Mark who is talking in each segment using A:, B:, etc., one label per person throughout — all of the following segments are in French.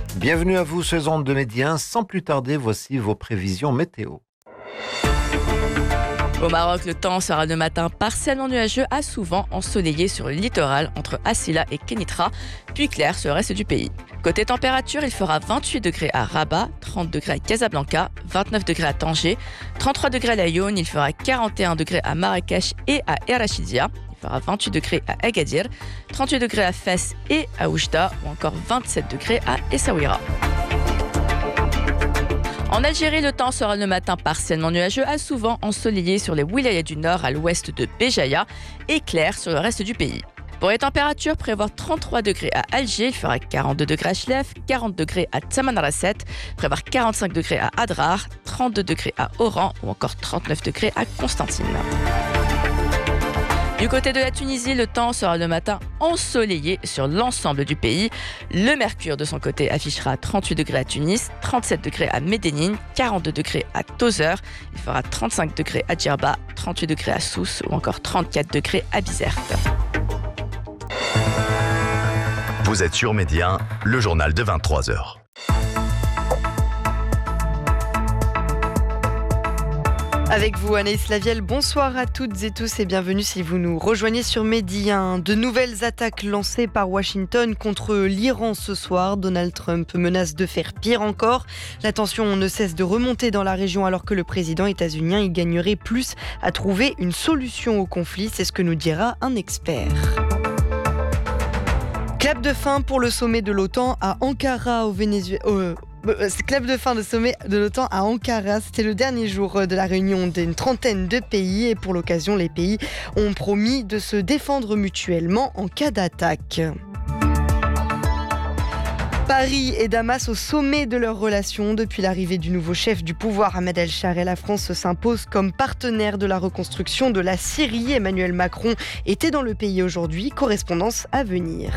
A: Bienvenue à vous sur les ondes de Média 1. Sans plus tarder, voici vos prévisions météo.
B: Au Maroc, le temps sera le matin partiellement nuageux à souvent ensoleillé sur le littoral entre Asila et Kenitra, puis clair sur le reste du pays. Côté température, il fera 28 degrés à Rabat, 30 degrés à Casablanca, 29 degrés à Tanger, 33 degrés à Laayoune, il fera 41 degrés à Marrakech et à El Rachidia. Il fera 28 degrés à Agadir, 38 degrés à Fès et à Oujda, ou encore 27 degrés à Essaouira. En Algérie, le temps sera le matin partiellement nuageux à souvent ensoleillé sur les wilayas du nord à l'ouest de Béjaïa et clair sur le reste du pays. Pour les températures, prévoir 33 degrés à Alger, il fera 42 degrés à Chlef, 40 degrés à Tamanrasset, prévoir 45 degrés à Adrar, 32 degrés à Oran ou encore 39 degrés à Constantine. Du côté de la Tunisie, le temps sera le matin ensoleillé sur l'ensemble du pays. Le mercure de son côté affichera 38 degrés à Tunis, 37 degrés à Médénine, 42 degrés à Tozeur. Il fera 35 degrés à Djerba, 38 degrés à Sousse ou encore 34 degrés à Bizerte.
C: Vous êtes sur Média 1, le journal de 23h.
D: Avec vous, Anaïs Lavielle, bonsoir à toutes et tous et bienvenue si vous nous rejoignez sur Média 1. De nouvelles attaques lancées par Washington contre l'Iran ce soir. Donald Trump menace de faire pire encore. La tension ne cesse de remonter dans la région alors que le président états-unien y gagnerait plus à trouver une solution au conflit. C'est ce que nous dira un expert. Clap de fin pour le sommet de l'OTAN à Ankara au Venezuela. Clap de fin de sommet de l'OTAN à Ankara. C'était le dernier jour de la réunion d'une trentaine de pays et pour l'occasion, les pays ont promis de se défendre mutuellement en cas d'attaque. Paris et Damas au sommet de leur relation. Depuis l'arrivée du nouveau chef du pouvoir, Ahmed El-Chareh, la France s'impose comme partenaire de la reconstruction de la Syrie. Emmanuel Macron était dans le pays aujourd'hui. Correspondance à venir.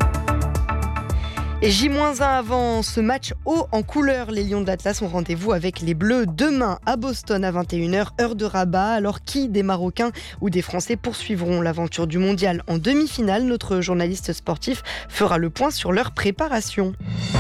D: Et J-1 avant ce match haut en couleur, les Lions de l'Atlas ont rendez-vous avec les Bleus demain à Boston à 21h, heure de Rabat. Alors qui des Marocains ou des Français poursuivront l'aventure du mondial en demi-finale? Notre journaliste sportif fera le point sur leur préparation.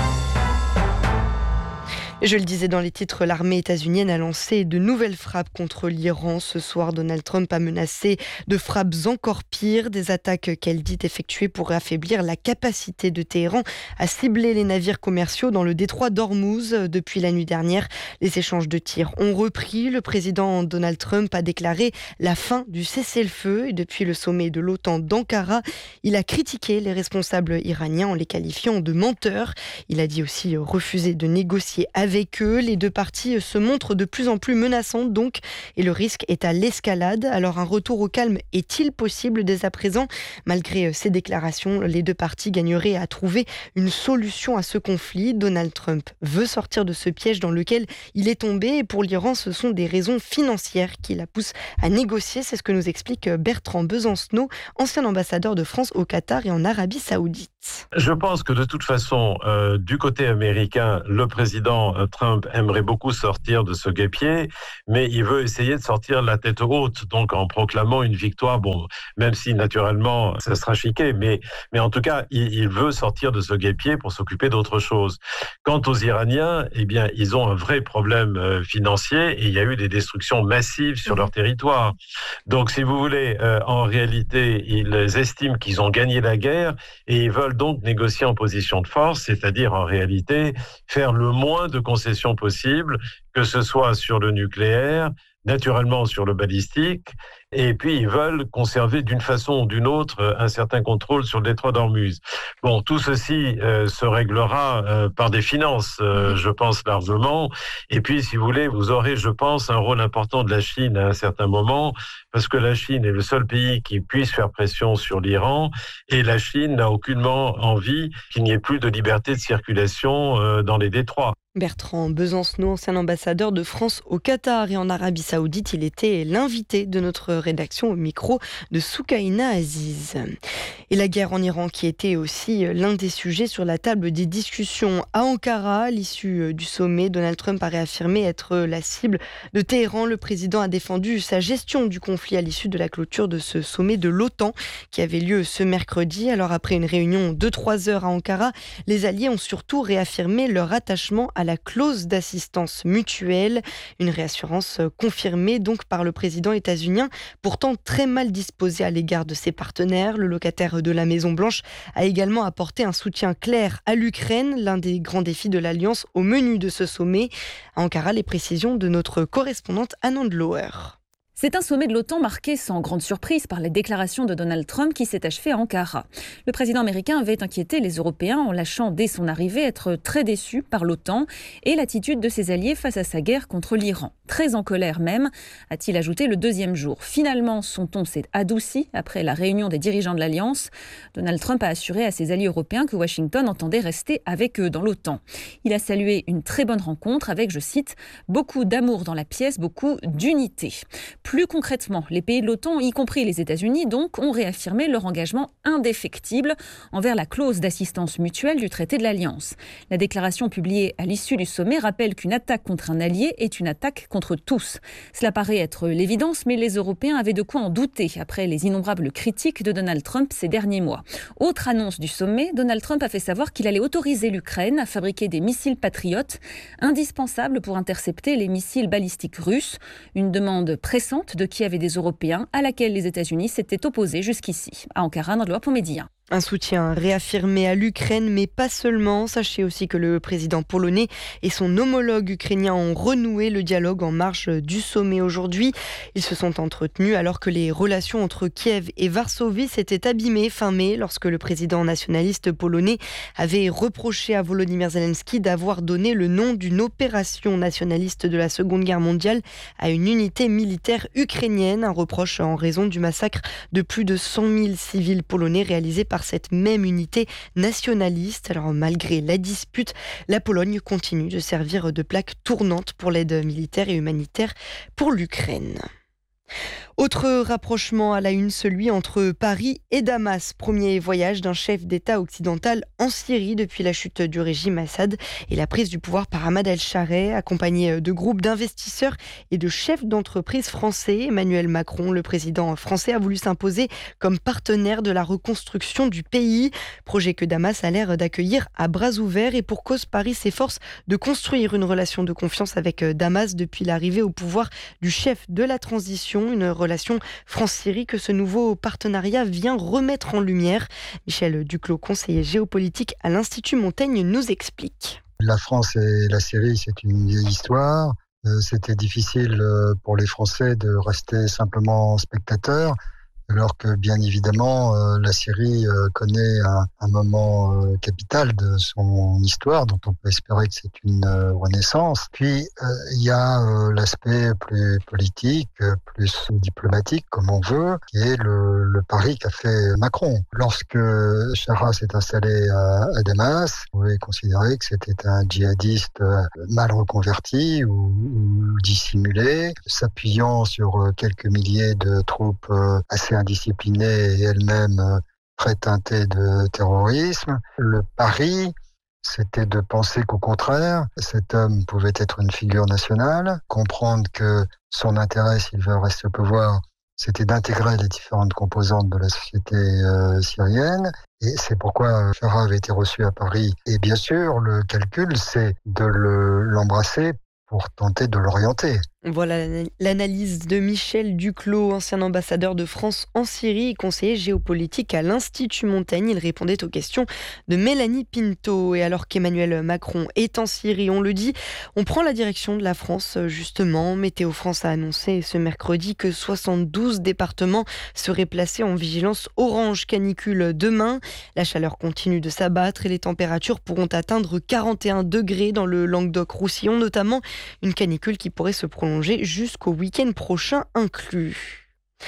D: Je le disais dans les titres, l'armée états-unienne a lancé de nouvelles frappes contre l'Iran. Ce soir, Donald Trump a menacé de frappes encore pires, des attaques qu'elle dit effectuées pour affaiblir la capacité de Téhéran à cibler les navires commerciaux dans le détroit d'Ormuz. Depuis la nuit dernière, les échanges de tirs ont repris. Le président Donald Trump a déclaré la fin du cessez-le-feu et depuis le sommet de l'OTAN d'Ankara, il a critiqué les responsables iraniens en les qualifiant de menteurs. Il a dit aussi refuser de négocier avec eux. Les deux parties se montrent de plus en plus menaçantes donc et le risque est à l'escalade. Alors un retour au calme est-il possible dès à présent? Malgré ces déclarations, les deux parties gagneraient à trouver une solution à ce conflit. Donald Trump veut sortir de ce piège dans lequel il est tombé et pour l'Iran, ce sont des raisons financières qui la poussent à négocier. C'est ce que nous explique Bertrand Besancenot, ancien ambassadeur de France au Qatar et en Arabie Saoudite.
E: Je pense que de toute façon, du côté américain, le président Trump aimerait beaucoup sortir de ce guêpier, mais il veut essayer de sortir la tête haute, donc en proclamant une victoire, bon, même si naturellement ça sera chiqué, mais en tout cas, il veut sortir de ce guêpier pour s'occuper d'autre chose. Quant aux Iraniens, eh bien, ils ont un vrai problème financier et il y a eu des destructions massives sur leur territoire. Donc, si vous voulez, en réalité, ils estiment qu'ils ont gagné la guerre et ils veulent donc négocier en position de force, c'est-à-dire en réalité faire le moins de concessions possibles, que ce soit sur le nucléaire, naturellement sur le balistique, et puis ils veulent conserver d'une façon ou d'une autre un certain contrôle sur le détroit d'Ormuz. Bon, tout ceci se réglera par des finances, je pense largement. Et puis, si vous voulez, vous aurez, je pense, un rôle important de la Chine à un certain moment, parce que la Chine est le seul pays qui puisse faire pression sur l'Iran, et la Chine n'a aucunement envie qu'il n'y ait plus de liberté de circulation dans les détroits.
D: Bertrand Besancenot, ancien ambassadeur de France au Qatar et en Arabie Saoudite, il était l'invité de notre rédaction au micro de Soukaina Aziz. Et la guerre en Iran qui était aussi l'un des sujets sur la table des discussions à Ankara. À l'issue du sommet, Donald Trump a réaffirmé être la cible de Téhéran. Le président a défendu sa gestion du conflit à l'issue de la clôture de ce sommet de l'OTAN qui avait lieu ce mercredi. Alors après une réunion de 3 heures à Ankara, les alliés ont surtout réaffirmé leur attachement à la clause d'assistance mutuelle. Une réassurance confirmée donc par le président états-unien, pourtant très mal disposé à l'égard de ses partenaires. Le locataire de la Maison-Blanche a également apporté un soutien clair à l'Ukraine, l'un des grands défis de l'Alliance au menu de ce sommet. À Ankara, les précisions de notre correspondante Anand Loer.
F: C'est un sommet de l'OTAN marqué sans grande surprise par les déclarations de Donald Trump qui s'est achevé à Ankara. Le président américain avait inquiété les Européens en lâchant dès son arrivée être très déçu par l'OTAN et l'attitude de ses alliés face à sa guerre contre l'Iran. Très en colère même, a-t-il ajouté le deuxième jour. Finalement, son ton s'est adouci après la réunion des dirigeants de l'Alliance. Donald Trump a assuré à ses alliés européens que Washington entendait rester avec eux dans l'OTAN. Il a salué une très bonne rencontre avec, je cite, « beaucoup d'amour dans la pièce, beaucoup d'unité ». Plus concrètement, les pays de l'OTAN, y compris les États-Unis, donc, ont réaffirmé leur engagement indéfectible envers la clause d'assistance mutuelle du traité de l'Alliance. La déclaration publiée à l'issue du sommet rappelle qu'une attaque contre un allié est une attaque contre tous. Cela paraît être l'évidence, mais les Européens avaient de quoi en douter après les innombrables critiques de Donald Trump ces derniers mois. Autre annonce du sommet, Donald Trump a fait savoir qu'il allait autoriser l'Ukraine à fabriquer des missiles patriotes, indispensables pour intercepter les missiles balistiques russes. Une demande pressante de Kiev et des Européens, à laquelle les États-Unis s'étaient opposés jusqu'ici. À Ankara, dans le pour Média.
D: Un soutien réaffirmé à l'Ukraine, mais pas seulement. Sachez aussi que le président polonais et son homologue ukrainien ont renoué le dialogue en marge du sommet aujourd'hui. Ils se sont entretenus alors que les relations entre Kiev et Varsovie s'étaient abîmées fin mai lorsque le président nationaliste polonais avait reproché à Volodymyr Zelensky d'avoir donné le nom d'une opération nationaliste de la Seconde Guerre mondiale à une unité militaire ukrainienne. Un reproche en raison du massacre de plus de 100 000 civils polonais réalisé par cette même unité nationaliste. Alors malgré la dispute, la Pologne continue de servir de plaque tournante pour l'aide militaire et humanitaire pour l'Ukraine. Autre rapprochement à la une, celui entre Paris et Damas. Premier voyage d'un chef d'État occidental en Syrie depuis la chute du régime Assad et la prise du pouvoir par Ahmad El-Chareh, accompagné de groupes d'investisseurs et de chefs d'entreprise français. Emmanuel Macron, le président français, a voulu s'imposer comme partenaire de la reconstruction du pays. Projet que Damas a l'air d'accueillir à bras ouverts et pour cause, Paris s'efforce de construire une relation de confiance avec Damas depuis l'arrivée au pouvoir du chef de la transition. Une relation France-Syrie que ce nouveau partenariat vient remettre en lumière. Michel Duclos, conseiller géopolitique à l'Institut Montaigne, nous explique.
G: La France et la Syrie, c'est une vieille histoire. C'était difficile pour les Français de rester simplement spectateurs, alors que bien évidemment la Syrie connaît un moment capital de son histoire, dont on peut espérer que c'est une renaissance. Puis il y a l'aspect plus politique, plus diplomatique, comme on veut, qui est le pari qu'a fait Macron. Lorsque Chara s'est installé à Damas, on pouvait considérer que c'était un djihadiste mal reconverti ou dissimulé, s'appuyant sur quelques milliers de troupes assez indisciplinée et elle-même très teintée de terrorisme. Le pari, c'était de penser qu'au contraire, cet homme pouvait être une figure nationale, comprendre que son intérêt, s'il veut rester au pouvoir, c'était d'intégrer les différentes composantes de la société syrienne. Et c'est pourquoi Chara avait été reçu à Paris. Et bien sûr, le calcul, c'est de l'embrasser pour tenter de l'orienter.
D: Voilà l'analyse de Michel Duclos, ancien ambassadeur de France en Syrie et conseiller géopolitique à l'Institut Montaigne. Il répondait aux questions de Mélanie Pinto. Et alors qu'Emmanuel Macron est en Syrie, on le dit, on prend la direction de la France justement. Météo France a annoncé ce mercredi que 72 départements seraient placés en vigilance orange canicule demain. La chaleur continue de s'abattre et les températures pourront atteindre 41 degrés dans le Languedoc-Roussillon, notamment une canicule qui pourrait se prolonger jusqu'au week-end prochain inclus.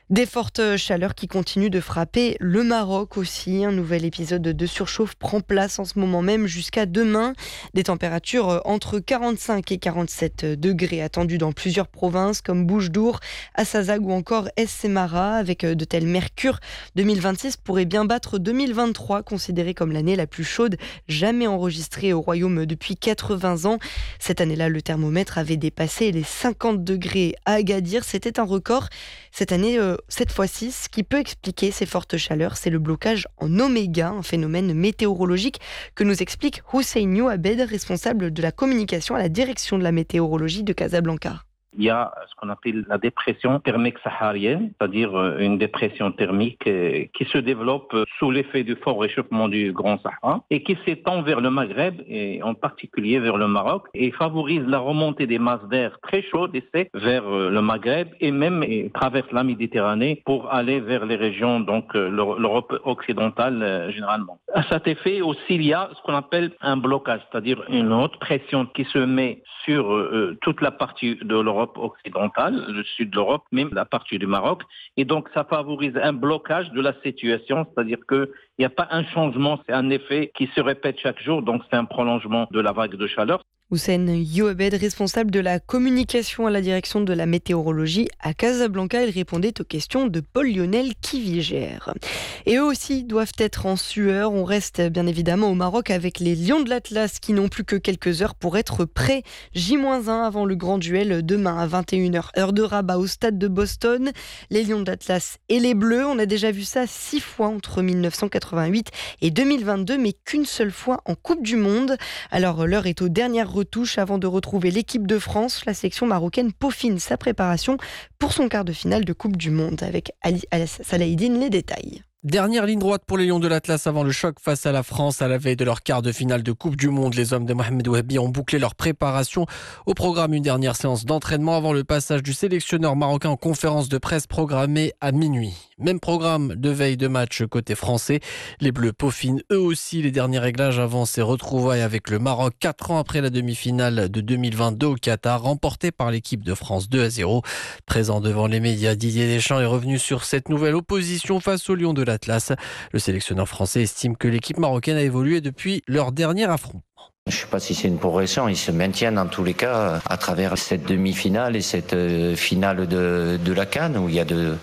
D: Des fortes chaleurs qui continuent de frapper le Maroc aussi. Un nouvel épisode de surchauffe prend place en ce moment même jusqu'à demain. Des températures entre 45 et 47 degrés attendues dans plusieurs provinces comme Boujdour, Assazag ou encore Es Semara. Avec de tels mercures, 2026 pourrait bien battre 2023, considérée comme l'année la plus chaude jamais enregistrée au royaume depuis 80 ans. Cette année-là, le thermomètre avait dépassé les 50 degrés à Agadir. C'était un record. Cette année, cette fois-ci, ce qui peut expliquer ces fortes chaleurs, c'est le blocage en oméga, un phénomène météorologique que nous explique Hussein Abed, responsable de la communication à la direction de la météorologie de Casablanca.
H: Il y a ce qu'on appelle la dépression thermique saharienne, c'est-à-dire une dépression thermique qui se développe sous l'effet du fort réchauffement du Grand Sahara et qui s'étend vers le Maghreb et en particulier vers le Maroc et favorise la remontée des masses d'air très chaudes et secs vers le Maghreb et même traverse la Méditerranée pour aller vers les régions, donc l'Europe occidentale généralement. À cet effet aussi, il y a ce qu'on appelle un blocage, c'est-à-dire une haute pression qui se met sur toute la partie de l'Europe occidentale, le sud de l'Europe, même la partie du Maroc. Et donc, ça favorise un blocage de la situation, c'est-à-dire qu'il n'y a pas un changement, c'est un effet qui se répète chaque jour, donc c'est un prolongement de la vague de chaleur.
D: Hussein Youabed, responsable de la communication à la direction de la météorologie à Casablanca, il répondait aux questions de Paul-Lionel Kivigère. Et eux aussi doivent être en sueur. On reste bien évidemment au Maroc avec les Lions de l'Atlas qui n'ont plus que quelques heures pour être prêts. J-1 avant le grand duel demain à 21h, heure de Rabat au stade de Boston. Les Lions de l'Atlas et les Bleus, on a déjà vu ça 6 fois entre 1988 et 2022, mais qu'une seule fois en Coupe du Monde. Alors l'heure est aux dernières retouche avant de retrouver l'équipe de France. La sélection marocaine peaufine sa préparation pour son quart de finale de Coupe du Monde. Avec Ali Salahidine, les détails.
I: Dernière ligne droite pour les Lions de l'Atlas avant le choc face à la France à la veille de leur quart de finale de Coupe du Monde. Les hommes de Mohamed Ouabi ont bouclé leur préparation. Au programme, une dernière séance d'entraînement avant le passage du sélectionneur marocain en conférence de presse programmée à minuit. Même programme de veille de match côté français. Les Bleus peaufinent eux aussi les derniers réglages avant ces retrouvailles avec le Maroc 4 ans après la demi-finale de 2022 au Qatar, remportée par l'équipe de France 2-0. Présent devant les médias, Didier Deschamps est revenu sur cette nouvelle opposition face aux Lions de l'Atlas. Le sélectionneur français estime que l'équipe marocaine a évolué depuis leur dernier affrontement.
J: Je ne sais pas si c'est une progression, ils se maintiennent en tous les cas à travers cette demi-finale et cette finale de la CAN où il y a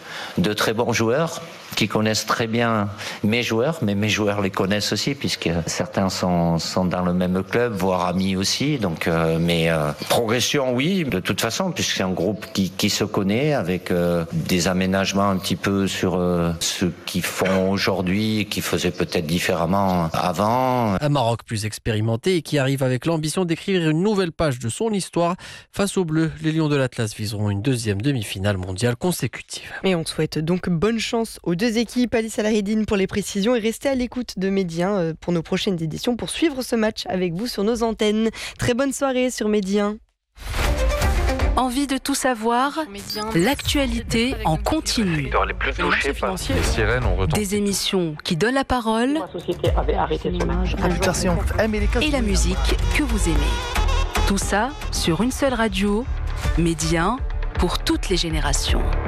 J: de très bons joueurs qui connaissent très bien mes joueurs, mais mes joueurs les connaissent aussi puisque certains sont dans le même club, voire amis aussi. Donc, progression, oui, de toute façon, puisque c'est un groupe qui se connaît avec des aménagements un petit peu sur ce qu'ils font aujourd'hui et qu'ils faisaient peut-être différemment avant.
I: Un Maroc plus expérimenté et qui arrive avec l'ambition d'écrire une nouvelle page de son histoire. Face aux Bleus, les Lions de l'Atlas viseront une deuxième demi-finale mondiale consécutive.
D: Et on souhaite donc bonne chance aux deux équipes. Ali Salahidine pour les précisions et restez à l'écoute de Média pour nos prochaines éditions pour suivre ce match avec vous sur nos antennes. Très bonne soirée sur Média.
K: Envie de tout savoir? L'actualité en continu.
L: Les plus touchés par les sirènes ont retenti.
K: Des émissions qui donnent la parole.
M: La société avait arrêté son image.
K: Et la musique que vous aimez. Tout ça sur une seule radio. Média pour toutes les générations.